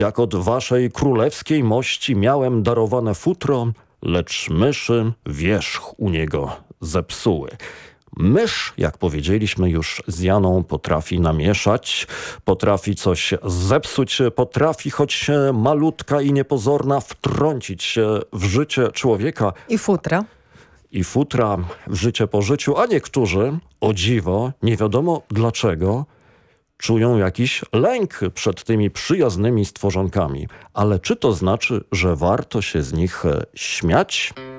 Jak od waszej królewskiej mości miałem darowane futro, lecz myszy wierzch u niego zepsuły. Mysz, jak powiedzieliśmy już z Janą, potrafi namieszać, potrafi coś zepsuć, potrafi, choć malutka i niepozorna, wtrącić się w życie człowieka. I futra w życie po życiu, a niektórzy, o dziwo, nie wiadomo dlaczego, czują jakiś lęk przed tymi przyjaznymi stworzonkami. Ale czy to znaczy, że warto się z nich śmiać?